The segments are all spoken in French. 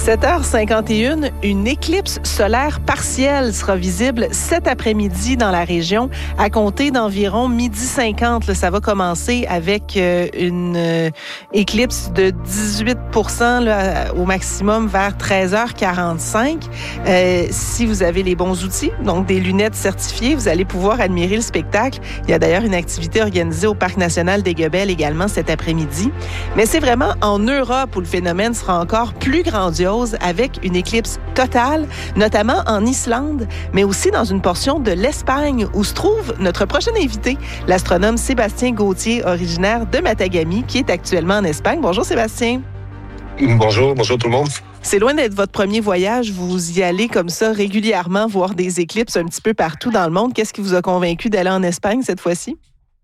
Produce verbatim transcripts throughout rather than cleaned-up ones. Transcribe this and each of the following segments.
sept heures cinquante et une, une éclipse solaire partielle sera visible cet après-midi dans la région à compter d'environ midi cinquante. Là, ça va commencer avec euh, une euh, éclipse de dix-huit pour cent là, au maximum vers treize heures quarante-cinq. Euh, si vous avez les bons outils, donc des lunettes certifiées, vous allez pouvoir admirer le spectacle. Il y a d'ailleurs une activité organisée au Parc national d'Aiguebelle également cet après-midi. Mais c'est vraiment en Europe où le phénomène sera encore plus grandiose avec une éclipse totale, notamment en Islande, mais aussi dans une portion de l'Espagne où se trouve notre prochain invité, l'astronome Sébastien Gauthier, originaire de Matagami, qui est actuellement en Espagne. Bonjour Sébastien. Bonjour, bonjour tout le monde. C'est loin d'être votre premier voyage. Vous y allez comme ça régulièrement voir des éclipses un petit peu partout dans le monde. Qu'est-ce qui vous a convaincu d'aller en Espagne cette fois-ci?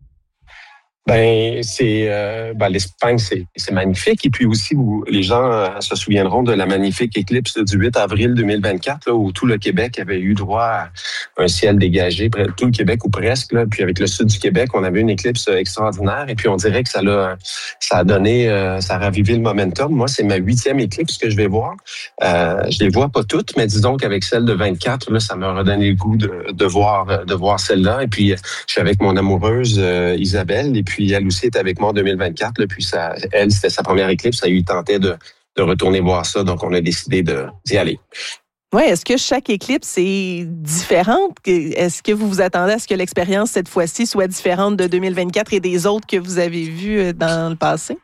Ben c'est euh, ben, l'Espagne, c'est, c'est magnifique. Et puis aussi, vous, les gens euh, se souviendront de la magnifique éclipse du huit avril deux mille vingt-quatre, là, où tout le Québec avait eu droit à un ciel dégagé, tout le Québec ou presque. Là. Puis avec le sud du Québec, on avait une éclipse extraordinaire. Et puis on dirait que ça l'a, ça a donné, euh, ça a ravivé le momentum. Moi, c'est ma huitième éclipse que je vais voir. Euh, je les vois pas toutes, mais disons qu'avec celle de vingt-quatre, là, ça m'a redonné le goût de, de voir, de voir celle-là. Et puis je suis avec mon amoureuse euh, Isabelle. Et puis Puis elle aussi est avec moi en deux mille vingt-quatre. Là, puis ça, elle, c'était sa première éclipse. Ça lui tentait de, de retourner voir ça. Donc, on a décidé de, d'y aller. Oui, est-ce que chaque éclipse est différente? Est-ce que vous vous attendez à ce que l'expérience, cette fois-ci, soit différente de deux mille vingt-quatre et des autres que vous avez vues dans le passé?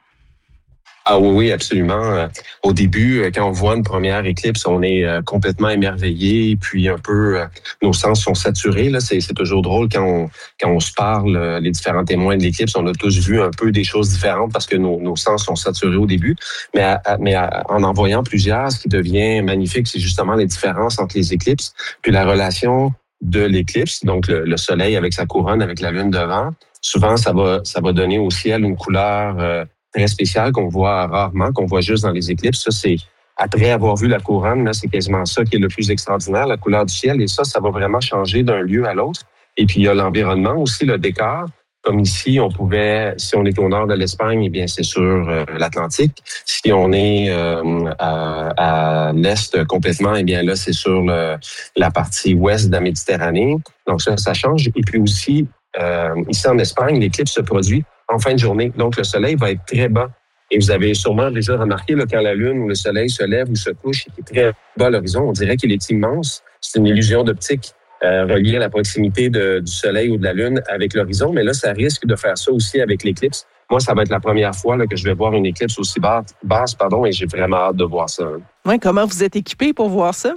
Ah oui, oui, absolument. Au début, quand on voit une première éclipse, on est complètement émerveillé, puis un peu, nos sens sont saturés. Là, c'est, c'est toujours drôle quand on, quand on se parle, les différents témoins de l'éclipse, on a tous vu un peu des choses différentes parce que nos, nos sens sont saturés au début. Mais, à, mais à, en en voyant plusieurs, ce qui devient magnifique, c'est justement les différences entre les éclipses, puis la relation de l'éclipse, donc le, le soleil avec sa couronne, avec la lune devant. Souvent, ça va, ça va donner au ciel une couleur euh, très spécial qu'on voit rarement, qu'on voit juste dans les éclipses. Ça, c'est après avoir vu la couronne, là, c'est quasiment ça qui est le plus extraordinaire, la couleur du ciel. Et ça, ça va vraiment changer d'un lieu à l'autre. Et puis, il y a l'environnement aussi, le décor. Comme ici, on pouvait, si on est au nord de l'Espagne, eh bien, c'est sur euh, l'Atlantique. Si on est euh, à, à l'est complètement, eh bien, là, c'est sur le, la partie ouest de la Méditerranée. Donc, ça, ça change. Et puis aussi, euh, ici en Espagne, l'éclipse se produit en fin de journée. Donc, le soleil va être très bas. Et vous avez sûrement déjà remarqué, là, quand la lune ou le soleil se lève ou se couche, il est très bas à l'horizon. On dirait qu'il est immense. C'est une illusion d'optique euh, reliée à la proximité de, du soleil ou de la lune avec l'horizon. Mais là, ça risque de faire ça aussi avec l'éclipse. Moi, ça va être la première fois là, que je vais voir une éclipse aussi basse, basse pardon, et j'ai vraiment hâte de voir ça. Oui, comment vous êtes équipé pour voir ça?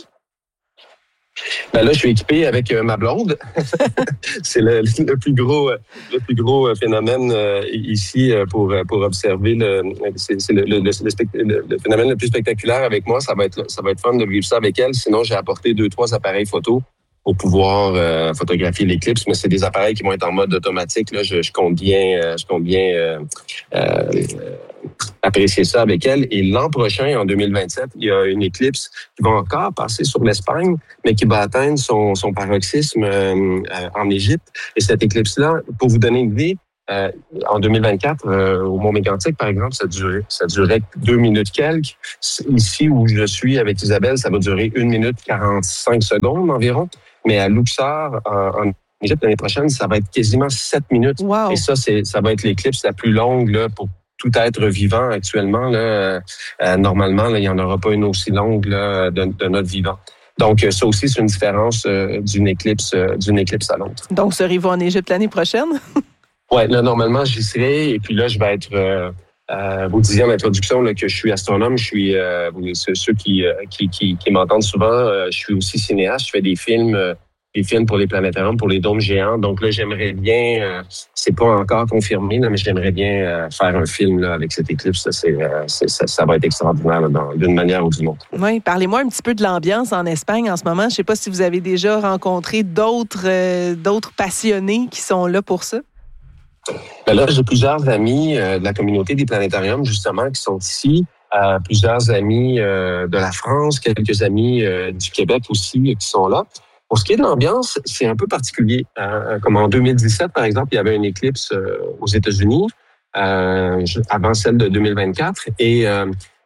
Ben là, je suis équipé avec euh, ma blonde. C'est le, le plus gros, le plus gros phénomène euh, ici euh, pour pour observer le, c'est, c'est le, le, le, le, le phénomène le plus spectaculaire avec moi. Ça va être, ça va être fun de vivre ça avec elle. Sinon, j'ai apporté deux, trois appareils photo pour pouvoir euh, photographier l'éclipse, mais c'est des appareils qui vont être en mode automatique. Là, je, je compte bien, euh, je compte bien euh, euh, apprécier ça avec elle. Et l'an prochain, en deux mille vingt-sept, il y a une éclipse qui va encore passer sur l'Espagne, mais qui va atteindre son, son paroxysme euh, en Égypte. Et cette éclipse-là, pour vous donner une idée, euh, en deux mille vingt-quatre, euh, au Mont Mégantic, par exemple, ça durait, ça durait deux minutes quelques. Ici où je suis avec Isabelle, ça va durer une minute quarante-cinq secondes environ. Mais à Luxor, en, en Égypte, l'année prochaine, ça va être quasiment sept minutes. Wow. Et ça, c'est, ça va être l'éclipse la plus longue là, pour tout être vivant actuellement. Là, euh, normalement, là, il n'y en aura pas une aussi longue là, de, de notre vivant. Donc, ça aussi, c'est une différence euh, d'une éclipse euh, d'une éclipse à l'autre. Donc, serez-vous en Égypte l'année prochaine? Oui, là, normalement, j'y serai. Et puis là, je vais être... Euh, Euh, vous disiez en introduction là, que je suis astronome. Je suis euh, ceux qui, euh, qui, qui, qui m'entendent souvent. Euh, je suis aussi cinéaste. Je fais des films, euh, des films pour les planétariums, pour les dômes géants. Donc là, j'aimerais bien. Euh, c'est pas encore confirmé, là, mais j'aimerais bien euh, faire un film là, avec cette éclipse. Ça, c'est, euh, c'est, ça, ça va être extraordinaire là, dans, d'une manière ou d'une autre. Oui, parlez-moi un petit peu de l'ambiance en Espagne en ce moment. Je sais pas si vous avez déjà rencontré d'autres, euh, d'autres passionnés qui sont là pour ça. Ben là, j'ai plusieurs amis euh, de la communauté des planétariums, justement, qui sont ici. Euh, plusieurs amis euh, de la France, quelques amis euh, du Québec aussi qui sont là. Pour ce qui est de l'ambiance, c'est un peu particulier. Euh, comme en deux mille dix-sept, par exemple, il y avait une éclipse euh, aux États-Unis, euh, avant celle de deux mille vingt-quatre. Et euh,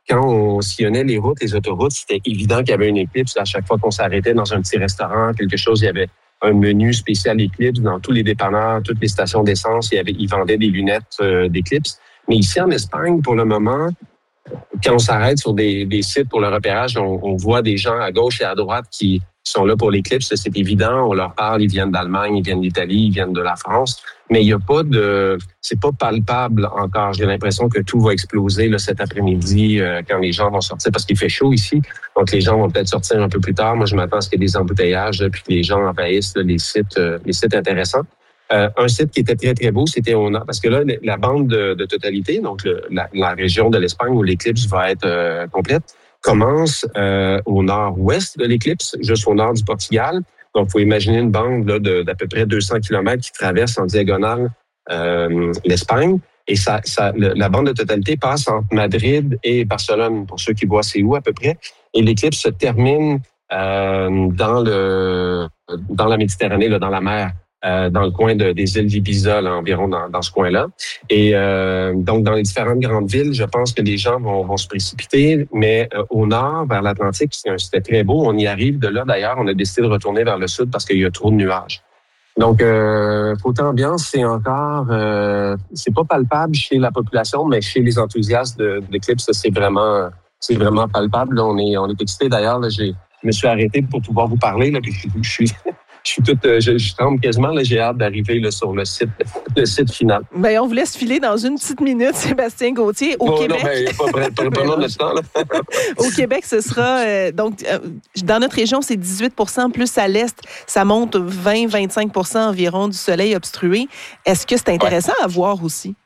quand on sillonnait les routes, les autoroutes, c'était évident qu'il y avait une éclipse. À chaque fois qu'on s'arrêtait dans un petit restaurant, quelque chose, il y avait un menu spécial éclipse. Dans tous les dépanneurs, toutes les stations d'essence, il y avait, ils vendaient des lunettes euh, d'éclipse. Mais ici, en Espagne, pour le moment, quand on s'arrête sur des, des sites pour le repérage, on, on voit des gens à gauche et à droite qui sont là pour l'éclipse. C'est évident, on leur parle, ils viennent d'Allemagne, ils viennent d'Italie, ils viennent de la France. Mais il y a pas de, c'est pas palpable encore. J'ai l'impression que tout va exploser là, cet après-midi euh, quand les gens vont sortir parce qu'il fait chaud ici. Donc les gens vont peut-être sortir un peu plus tard. Moi, je m'attends à ce qu'il y ait des embouteillages là, puis que les gens envahissent là, les sites, euh, les sites intéressants. Euh, un site qui était très très beau, c'était au nord, parce que là la bande de, de totalité, donc le, la, la région de l'Espagne où l'éclipse va être euh, complète, commence euh, au nord-ouest de l'éclipse, juste au nord du Portugal. Donc, il faut imaginer une bande là, de, d'à peu près deux cents kilomètres qui traverse en diagonale euh, l'Espagne. Et ça, ça, le, la bande de totalité passe entre Madrid et Barcelone, pour ceux qui voient c'est où à peu près. Et l'éclipse se termine euh, dans le dans la Méditerranée, là, dans la mer. Euh, dans le coin de, des îles d'Ibiza, là, environ dans, dans ce coin-là. Et euh, donc, dans les différentes grandes villes, je pense que les gens vont, vont se précipiter, mais euh, au nord, vers l'Atlantique, c'était très beau. On y arrive de là, d'ailleurs. On a décidé de retourner vers le sud parce qu'il y a trop de nuages. Donc, euh, côté ambiance, c'est encore... Euh, c'est pas palpable chez la population, mais chez les enthousiastes de, de l'éclipse, c'est vraiment c'est vraiment palpable. Là, on est on est excités. D'ailleurs, là, j'ai, je me suis arrêté pour pouvoir vous parler. Là, puis je suis... Je suis toute, je, je tremble quasiment, là, j'ai hâte d'arriver là, sur le site, le site final. Bien, on vous laisse filer dans une petite minute, Sébastien Gauthier. Au bon, Québec. Non, ben, pas, pas, pas, pas notre temps, là. Au Québec, ce sera, euh, donc, euh, dans notre région, c'est dix-huit pour cent, plus à l'est, ça monte vingt à vingt-cinq pour cent environ du soleil obstrué. Est-ce que c'est intéressant ouais. à voir aussi?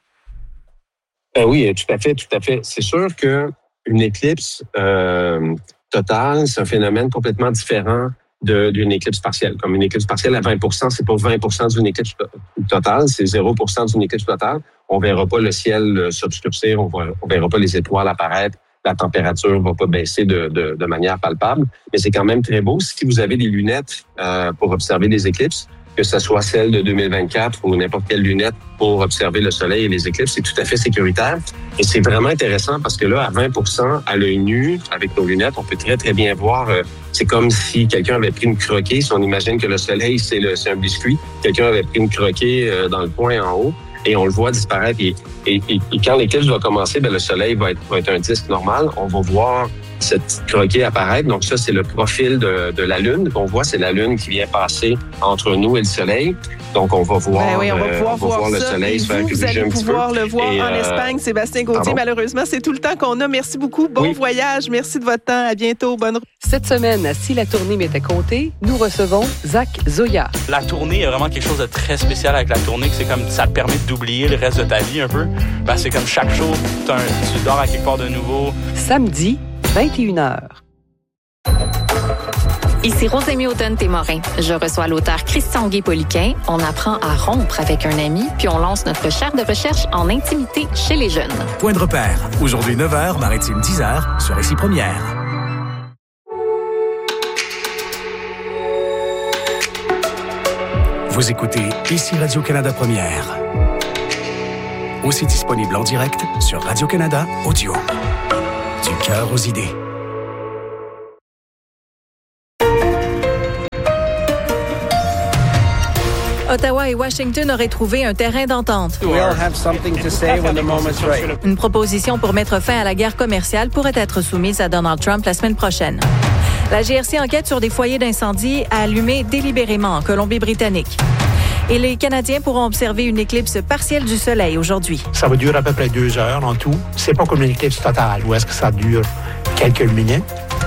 Euh, oui, tout à fait, tout à fait. C'est sûr qu'une éclipse euh, totale, c'est un phénomène complètement différent De, d'une éclipse partielle. Comme une éclipse partielle à vingt pour cent, c'est pas vingt pour cent d'une éclipse totale, c'est zéro pour cent d'une éclipse totale. On verra pas le ciel s'obscurcir, on, va, on verra pas les étoiles apparaître, la température va pas baisser de, de, de manière palpable, mais c'est quand même très beau. Si vous avez des lunettes euh, pour observer les éclipses, que ce soit celle de deux mille vingt-quatre ou n'importe quelle lunette pour observer le soleil et les éclipses, c'est tout à fait sécuritaire. Et c'est vraiment intéressant parce que là, à vingt pour cent, à l'œil nu, avec nos lunettes, on peut très, très bien voir. Euh, c'est comme si quelqu'un avait pris une croquée. Si on imagine que le soleil, c'est, le, c'est un biscuit, quelqu'un avait pris une croquée euh, dans le coin en haut et on le voit disparaître. Et, et, et, et quand l'éclipse va commencer, ben, le soleil va être, va être un disque normal. On va voir cette petite croquée apparaître. Donc ça, c'est le profil de, de la Lune. On voit, c'est la Lune qui vient passer entre nous et le Soleil. Donc on va voir, ben oui, on va pouvoir euh, on va voir, voir le Soleil et se faire vous, vous allez pouvoir le voir et, en euh, Espagne. Sébastien Gauthier, pardon? Malheureusement, c'est tout le temps qu'on a. Merci beaucoup. Bon oui. voyage. Merci de votre temps. À bientôt. Bonne Cette semaine, si la tournée m'était comptée, nous recevons Zach Zoya. La tournée, il y a vraiment quelque chose de très spécial avec la tournée, que c'est comme ça te permet d'oublier le reste de ta vie un peu. Ben, c'est comme chaque jour, un, tu dors à quelque part de nouveau. Samedi, vingt et une heures. Ici Rosémie Audon-Témorin. Je reçois l'auteur Christian Guay-Poliquin. On apprend à rompre avec un ami, puis on lance notre chaire de recherche en intimité chez les jeunes. Point de repère. Aujourd'hui neuf heures, Maritime dix heures, sur Récit Première. Vous écoutez Ici Radio-Canada Première. Aussi disponible en direct sur Radio-Canada Audio. Du cœur aux idées. Ottawa et Washington auraient trouvé un terrain d'entente. Une proposition pour mettre fin à la guerre commerciale pourrait être soumise à Donald Trump la semaine prochaine. La G R C enquête sur des foyers d'incendie allumés délibérément en Colombie-Britannique. Et les Canadiens pourront observer une éclipse partielle du soleil aujourd'hui. Ça va durer à peu près deux heures en tout. C'est pas comme une éclipse totale, où est-ce que ça dure quelques minutes.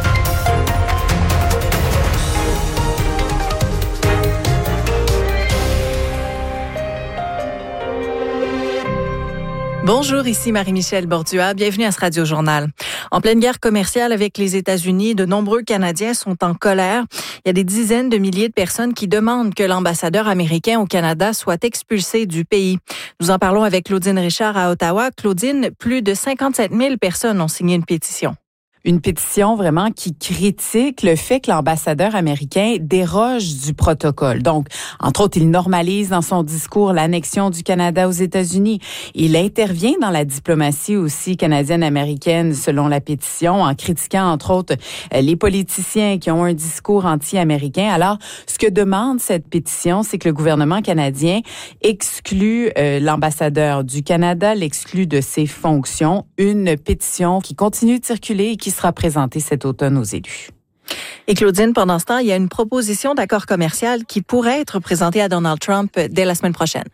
Bonjour, ici Marie-Michel Bordua. Bienvenue à ce Radio-Journal. En pleine guerre commerciale avec les États-Unis, de nombreux Canadiens sont en colère. Il y a des dizaines de milliers de personnes qui demandent que l'ambassadeur américain au Canada soit expulsé du pays. Nous en parlons avec Claudine Richard à Ottawa. Claudine, plus de cinquante-sept mille personnes ont signé une pétition. Une pétition vraiment qui critique le fait que l'ambassadeur américain déroge du protocole. Donc, entre autres, il normalise dans son discours l'annexion du Canada aux États-Unis. Il intervient dans la diplomatie aussi canadienne-américaine, selon la pétition, en critiquant, entre autres, les politiciens qui ont un discours anti-américain. Alors, ce que demande cette pétition, c'est que le gouvernement canadien exclue euh, l'ambassadeur du Canada, l'exclut de ses fonctions. Une pétition qui continue de circuler et qui sera présentée cet automne aux élus. Et Claudine, pendant ce temps, il y a une proposition d'accord commercial qui pourrait être présentée à Donald Trump dès la semaine prochaine.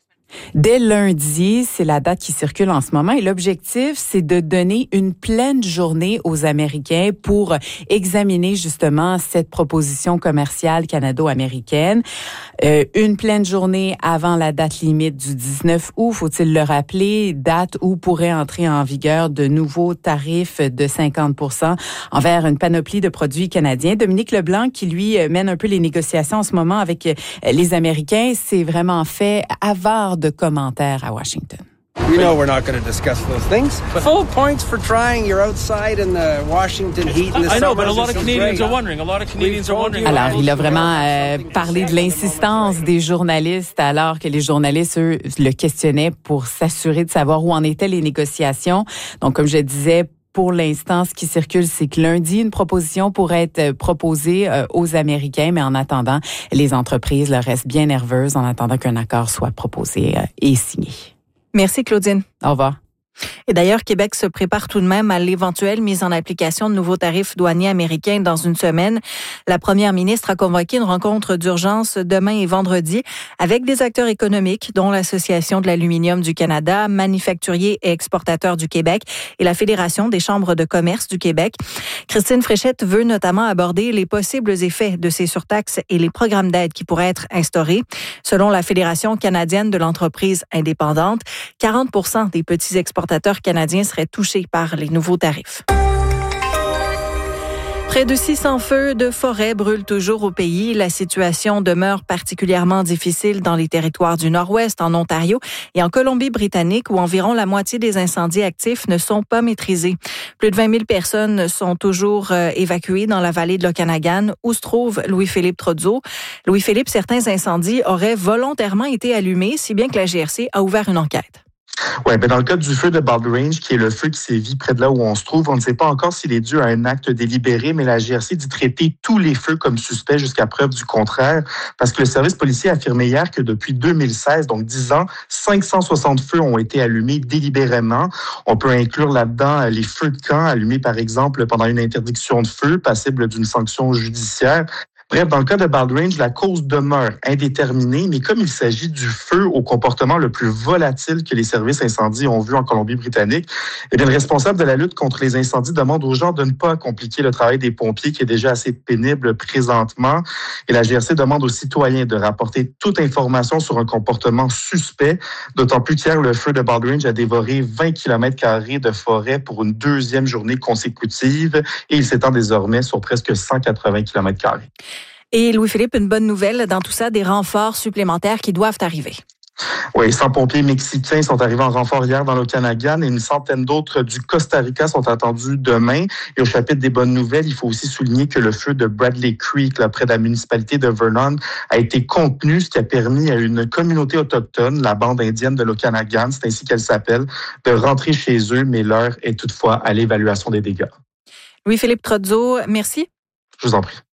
Dès lundi, c'est la date qui circule en ce moment et l'objectif, c'est de donner une pleine journée aux Américains pour examiner justement cette proposition commerciale canado-américaine. Euh, une pleine journée avant la date limite du dix-neuf août, faut-il le rappeler, date où pourraient entrer en vigueur de nouveaux tarifs de cinquante pour cent envers une panoplie de produits canadiens. Dominique Leblanc, qui lui mène un peu les négociations en ce moment avec les Américains, s'est vraiment fait avare de commentaires à Washington. We know we're not going to discuss those things. Full points for trying. You're outside in the Washington heat in the summer. I know, but a lot of Canadians are wondering. A lot of Canadians are wondering. Alors, il a vraiment euh, parlé de l'insistance des journalistes, alors que les journalistes, eux, le questionnaient pour s'assurer de savoir où en étaient les négociations. Donc, comme je disais, pour l'instant, ce qui circule, c'est que lundi, une proposition pourrait être proposée euh, aux Américains, mais en attendant, les entreprises leur restent bien nerveuses en attendant qu'un accord soit proposé euh, et signé. Merci, Claudine. Au revoir. Et d'ailleurs, Québec se prépare tout de même à l'éventuelle mise en application de nouveaux tarifs douaniers américains dans une semaine. La première ministre a convoqué une rencontre d'urgence demain et vendredi avec des acteurs économiques, dont l'Association de l'aluminium du Canada, Manufacturiers et exportateurs du Québec et la Fédération des chambres de commerce du Québec. Christine Fréchette veut notamment aborder les possibles effets de ces surtaxes et les programmes d'aide qui pourraient être instaurés. Selon la Fédération canadienne de l'entreprise indépendante, quarante pour cent des petits exportateurs canadiens seraient touchés par les nouveaux tarifs. Près de six cents feux de forêt brûlent toujours au pays. La situation demeure particulièrement difficile dans les territoires du Nord-Ouest, en Ontario et en Colombie-Britannique, où environ la moitié des incendies actifs ne sont pas maîtrisés. Plus de vingt mille personnes sont toujours évacuées dans la vallée de l'Okanagan, où se trouve Louis-Philippe Trozzo. Louis-Philippe, certains incendies auraient volontairement été allumés, si bien que la G R C a ouvert une enquête. Oui, ben dans le cas du feu de Bald Range, qui est le feu qui sévit près de là où on se trouve, on ne sait pas encore s'il est dû à un acte délibéré, mais la G R C dit traiter tous les feux comme suspects jusqu'à preuve du contraire, parce que le service policier a affirmé hier que depuis deux mille seize, donc dix ans, cinq cent soixante feux ont été allumés délibérément. On peut inclure là-dedans les feux de camp allumés, par exemple, pendant une interdiction de feu, passible d'une sanction judiciaire. Bref, dans le cas de Bald Range, la cause demeure indéterminée, mais comme il s'agit du feu au comportement le plus volatile que les services incendies ont vu en Colombie-Britannique, eh bien, le responsable de la lutte contre les incendies demande aux gens de ne pas compliquer le travail des pompiers qui est déjà assez pénible présentement. Et la G R C demande aux citoyens de rapporter toute information sur un comportement suspect, d'autant plus qu'hier, le feu de Bald Range a dévoré vingt kilomètres carrés de forêt pour une deuxième journée consécutive et il s'étend désormais sur presque cent quatre-vingts kilomètres carrés. Et Louis-Philippe, une bonne nouvelle dans tout ça, des renforts supplémentaires qui doivent arriver. Oui, cent pompiers mexicains sont arrivés en renfort hier dans l'Okanagan et une centaine d'autres du Costa Rica sont attendus demain. Et au chapitre des bonnes nouvelles, il faut aussi souligner que le feu de Bradley Creek, là, près de la municipalité de Vernon, a été contenu, ce qui a permis à une communauté autochtone, la bande indienne de l'Okanagan, c'est ainsi qu'elle s'appelle, de rentrer chez eux, mais l'heure est toutefois à l'évaluation des dégâts. Louis-Philippe Trozzo, merci. Je vous en prie.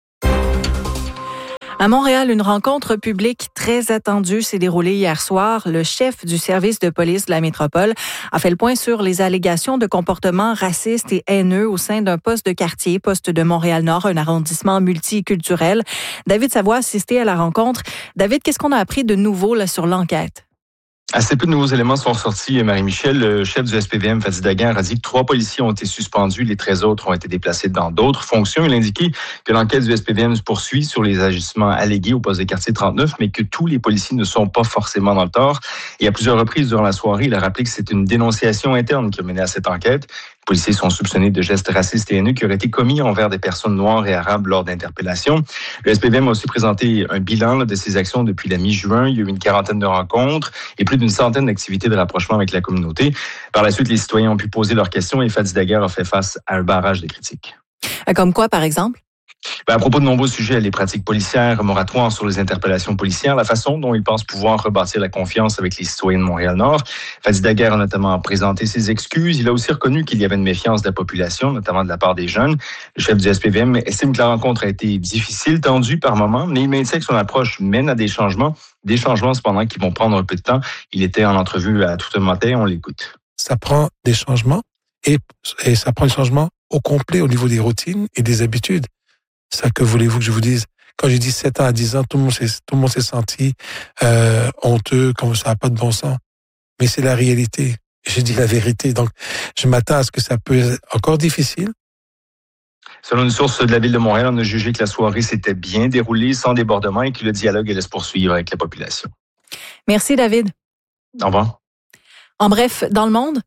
À Montréal, une rencontre publique très attendue s'est déroulée hier soir. Le chef du service de police de la métropole a fait le point sur les allégations de comportements racistes et haineux au sein d'un poste de quartier, poste de Montréal-Nord, un arrondissement multiculturel. David Savoie a assisté à la rencontre. David, qu'est-ce qu'on a appris de nouveau là, sur l'enquête? Assez peu de nouveaux éléments sont sortis, Marie-Michel. Le chef du S P V M, Fadi Daguerre, a dit que trois policiers ont été suspendus. Les treize autres ont été déplacés dans d'autres fonctions. Il a indiqué que l'enquête du S P V M se poursuit sur les agissements allégués au poste de quartier trente-neuf, mais que tous les policiers ne sont pas forcément dans le tort. Et à plusieurs reprises durant la soirée, il a rappelé que c'est une dénonciation interne qui a mené à cette enquête. policiers sont soupçonnés de gestes racistes et haineux qui auraient été commis envers des personnes noires et arabes lors d'interpellations. Le S P V M a aussi présenté un bilan là, de ses actions depuis la mi-juin. Il y a eu une quarantaine de rencontres et plus d'une centaine d'activités de rapprochement avec la communauté. Par la suite, les citoyens ont pu poser leurs questions et Fadi Daguerre a fait face à un barrage de critiques. Comme quoi, par exemple? Ben, à propos de nombreux sujets, les pratiques policières, moratoires sur les interpellations policières, la façon dont il pense pouvoir rebâtir la confiance avec les citoyens de Montréal-Nord. Fadi Daguerre a notamment présenté ses excuses. Il a aussi reconnu qu'il y avait une méfiance de la population, notamment de la part des jeunes. Le chef du S P V M estime que la rencontre a été difficile, tendue par moments, mais il maintient que son approche mène à des changements, des changements cependant qui vont prendre un peu de temps. Il était en entrevue à tout un matin, on l'écoute. Ça prend des changements et, et ça prend des changements au complet au niveau des routines et des habitudes. Ça, que voulez-vous que je vous dise? Quand j'ai dit sept ans à dix ans, tout le monde s'est, tout le monde s'est senti euh, honteux, comme ça n'a pas de bon sens. Mais c'est la réalité. J'ai dit la vérité. Donc, je m'attends à ce que ça peut être encore difficile. Selon une source de la Ville de Montréal, on a jugé que la soirée s'était bien déroulée, sans débordement, et que le dialogue allait se poursuivre avec la population. Merci, David. Au revoir. En bref, dans le monde...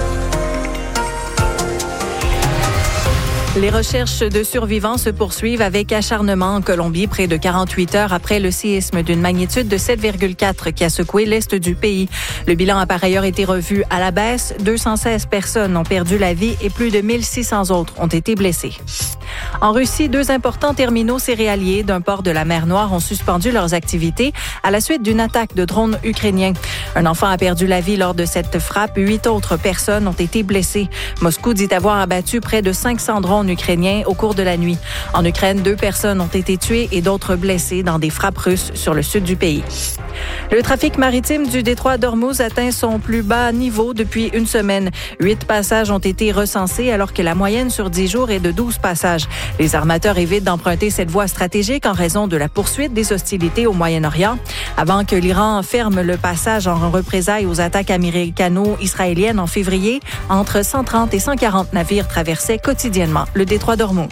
Les recherches de survivants se poursuivent avec acharnement en Colombie, près de quarante-huit heures après le séisme d'une magnitude de sept virgule quatre qui a secoué l'est du pays. Le bilan a par ailleurs été revu à la baisse. deux cent seize personnes ont perdu la vie et plus de mille six cents autres ont été blessées. En Russie, deux importants terminaux céréaliers d'un port de la mer Noire ont suspendu leurs activités à la suite d'une attaque de drones ukrainiens. Un enfant a perdu la vie lors de cette frappe. Huit autres personnes ont été blessées. Moscou dit avoir abattu près de cinq cents drones ukrainiens au cours de la nuit. En Ukraine, deux personnes ont été tuées et d'autres blessées dans des frappes russes sur le sud du pays. Le trafic maritime du détroit d'Ormuz atteint son plus bas niveau depuis une semaine. Huit passages ont été recensés alors que la moyenne sur dix jours est de douze passages. Les armateurs évitent d'emprunter cette voie stratégique en raison de la poursuite des hostilités au Moyen-Orient. Avant que l'Iran ferme le passage en représailles aux attaques américano-israéliennes en février, entre cent trente et cent quarante navires traversaient quotidiennement le détroit d'Ormuz.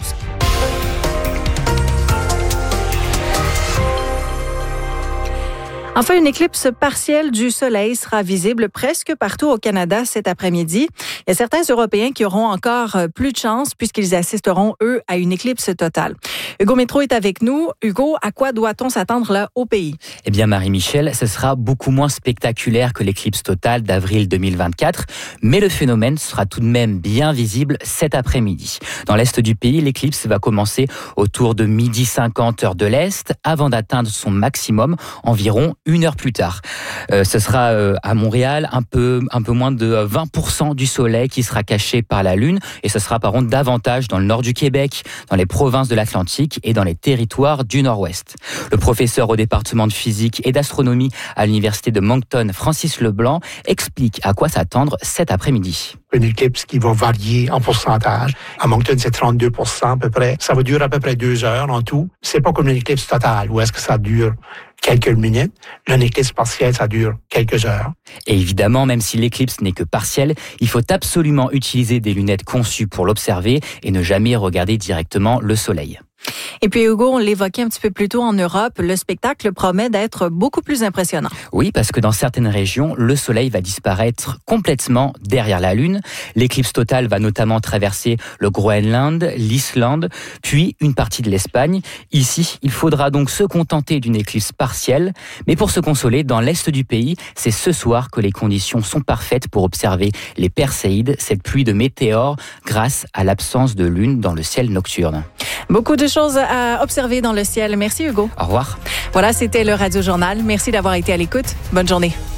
Enfin, une éclipse partielle du Soleil sera visible presque partout au Canada cet après-midi. Il y a certains Européens qui auront encore plus de chance puisqu'ils assisteront, eux, à une éclipse totale. Hugo Métro est avec nous. Hugo, à quoi doit-on s'attendre là au pays? Eh bien, Marie-Michel, ce sera beaucoup moins spectaculaire que l'éclipse totale d'avril deux mille vingt-quatre, mais le phénomène sera tout de même bien visible cet après-midi. Dans l'est du pays, l'éclipse va commencer autour de midi cinquante heure de l'Est avant d'atteindre son maximum environ une heure plus tard. Euh, ce sera euh, à Montréal un peu, un peu moins de vingt pour cent du soleil qui sera caché par la Lune et ce sera par contre davantage dans le nord du Québec, dans les provinces de l'Atlantique et dans les territoires du Nord-Ouest. Le professeur au département de physique et d'astronomie à l'université de Moncton, Francis Leblanc, explique à quoi s'attendre cet après-midi. Une éclipse qui va varier en pourcentage. À Moncton, c'est trente-deux pour cent à peu près. Ça va durer à peu près deux heures en tout. C'est pas comme une éclipse totale où est-ce que ça dure quelques minutes. Une éclipse partielle, ça dure quelques heures. Et évidemment, même si l'éclipse n'est que partielle, il faut absolument utiliser des lunettes conçues pour l'observer et ne jamais regarder directement le soleil. Et puis Hugo, on l'évoquait un petit peu plus tôt en Europe, le spectacle promet d'être beaucoup plus impressionnant. Oui, parce que dans certaines régions, le soleil va disparaître complètement derrière la Lune. L'éclipse totale va notamment traverser le Groenland, l'Islande, puis une partie de l'Espagne. Ici, il faudra donc se contenter d'une éclipse partielle. Mais pour se consoler, dans l'est du pays, c'est ce soir que les conditions sont parfaites pour observer les Perséides, cette pluie de météores, grâce à l'absence de lune dans le ciel nocturne. Beaucoup de choses à observer dans le ciel. Merci Hugo. Au revoir. Voilà, c'était le Radio Journal. Merci d'avoir été à l'écoute. Bonne journée.